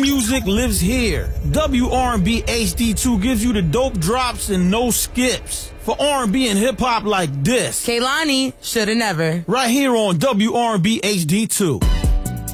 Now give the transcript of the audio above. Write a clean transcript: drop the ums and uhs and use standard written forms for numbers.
music lives here. WRB HD2 gives you the dope drops and no skips. For R&B and hip-hop like this. Kehlani, shoulda never. Right here on WRB HD2.